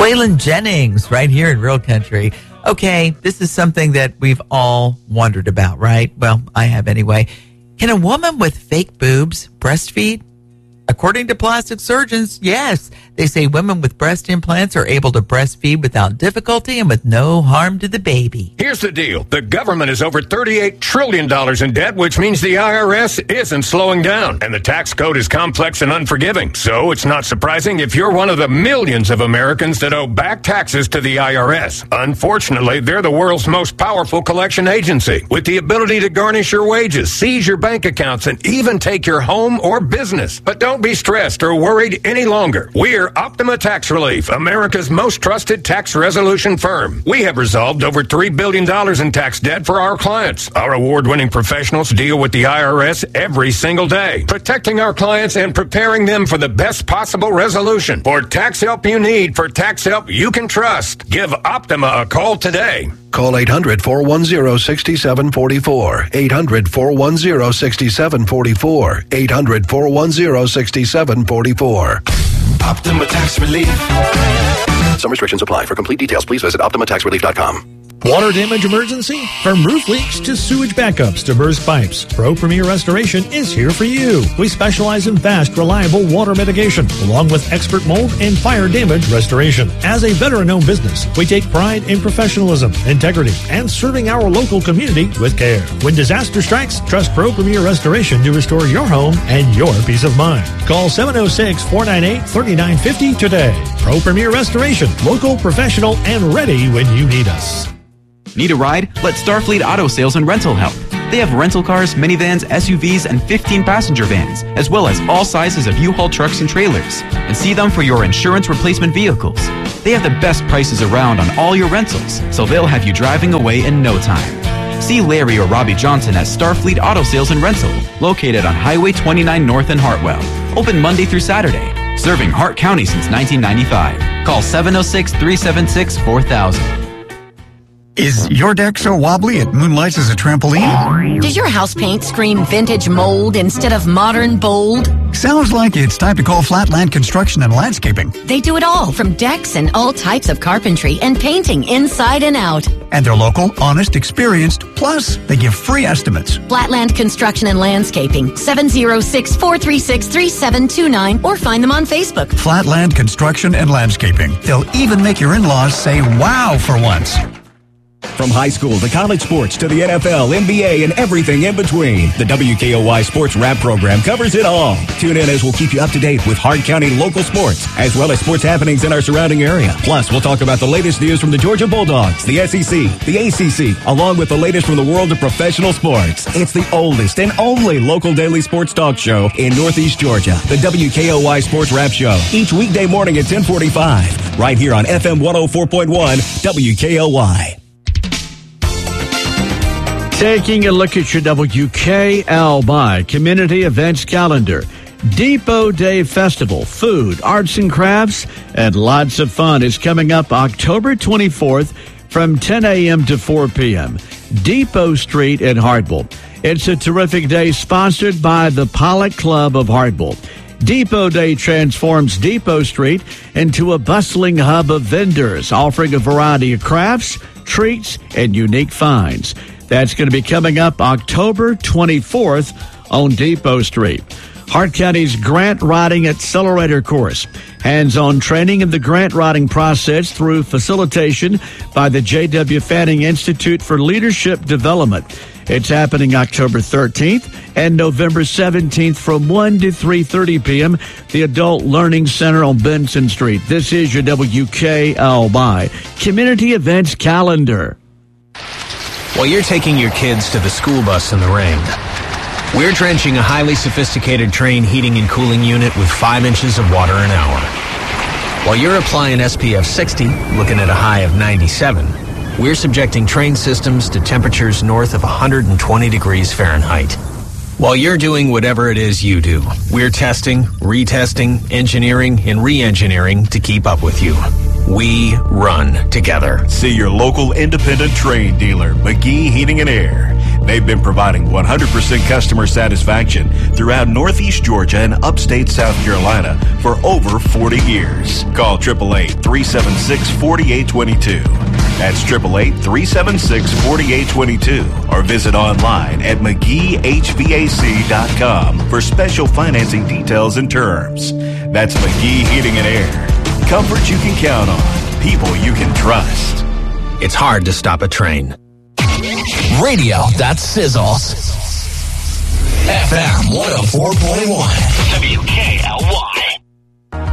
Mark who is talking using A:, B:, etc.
A: Waylon Jennings, right here in Real Country. Okay, this is something that we've all wondered about, right? Well, I have anyway. Can a woman with fake boobs breastfeed? According to plastic surgeons, yes. They say women with breast implants are able to breastfeed without difficulty and with no harm to the baby.
B: Here's the deal. The government is over $38 trillion in debt, which means the IRS isn't slowing down. And the tax code is complex and unforgiving. So it's not surprising if you're one of the millions of Americans that owe back taxes to the IRS. Unfortunately, they're the world's most powerful collection agency, with the ability to garnish your wages, seize your bank accounts, and even take your home or business. But don't be stressed or worried any longer. We're Optima Tax Relief, America's most trusted tax resolution firm. We have resolved over $3 billion in tax debt for our clients. Our award-winning professionals deal with the IRS every single day, protecting our clients and preparing them for the best possible resolution. For tax help you need, for tax help you can trust, give Optima a call today.
C: Call 800-410-6744. 800-410-6744. 800-410-6744.
D: Optima Tax Relief.
C: Some restrictions apply. For complete details, please visit OptimaTaxRelief.com.
E: Water damage emergency? From roof leaks to sewage backups to burst pipes, Pro Premier Restoration is here for you. We specialize in fast, reliable water mitigation, along with expert mold and fire damage restoration. As a veteran-owned business, we take pride in professionalism, integrity, and serving our local community with care. When disaster strikes, trust Pro Premier Restoration to restore your home and your peace of mind. Call 706-498-3950 today. Pro Premier Restoration, local, professional, and ready when you need us.
F: Need a ride? Let Starfleet Auto Sales and Rental help. They have rental cars, minivans, SUVs, and 15-passenger vans, as well as all sizes of U-Haul trucks and trailers. And see them for your insurance replacement vehicles. They have the best prices around on all your rentals, so they'll have you driving away in no time. See Larry or Robbie Johnson at Starfleet Auto Sales and Rental, located on Highway 29 North in Hartwell. Open Monday through Saturday. Serving Hart County since 1995. Call 706-376-4000.
G: Is your deck so wobbly it moonlights as a trampoline?
H: Does your house paint scream vintage mold instead of modern bold?
G: Sounds like it's time to call Flatland Construction and Landscaping.
H: They do it all, from decks and all types of carpentry and painting inside and out.
G: And they're local, honest, experienced, plus they give free estimates.
H: Flatland Construction and Landscaping, 706-436-3729, or find them on Facebook.
G: Flatland Construction and Landscaping. They'll even make your in-laws say wow for once.
I: From high school to college sports to the NFL, NBA, and everything in between, the WKOY Sports Wrap program covers it all. Tune in as we'll keep you up to date with Hart County local sports, as well as sports happenings in our surrounding area. Plus, we'll talk about the latest news from the Georgia Bulldogs, the SEC, the ACC, along with the latest from the world of professional sports. It's the oldest and only local daily sports talk show in Northeast Georgia, the WKOY Sports Wrap Show, each weekday morning at 10:45, right here on FM 104.1 WKOY.
J: Taking a look at your WKLY Community Events Calendar. Depot Day Festival, food, arts and crafts, and lots of fun is coming up October 24th from 10 a.m. to 4 p.m. Depot Street in Hartwell. It's a terrific day sponsored by the Pollock Club of Hartwell. Depot Day transforms Depot Street into a bustling hub of vendors offering a variety of crafts, treats, and unique finds. That's going to be coming up October 24th on Depot Street. Hart County's Grant Writing Accelerator course. Hands-on training in the grant writing process through facilitation by the J.W. Fanning Institute for Leadership Development. It's happening October 13th and November 17th from 1 to 3:30 p.m. The Adult Learning Center on Benson Street. This is your WKLY Community Events Calendar.
K: While you're taking your kids to the school bus in the rain, we're drenching a highly sophisticated Trane heating and cooling unit with 5 inches of water an hour. While you're applying SPF 60, looking at a high of 97, we're subjecting Trane systems to temperatures north of 120 degrees Fahrenheit. While you're doing whatever it is you do, we're testing, retesting, engineering, and re-engineering to keep up with you. We run together.
D: See your local independent Trane dealer, McGee Heating and Air. They've been providing 100% customer satisfaction throughout Northeast Georgia and upstate South Carolina for over 40 years. Call 888-376-4822. That's 888-376-4822. Or visit online at McGeeHVAC.com for special financing details and terms. That's McGee Heating and Air. Comfort you can count on. People you can trust.
K: It's hard to stop a train.
L: Radio that sizzles. FM 104.1. WKLY.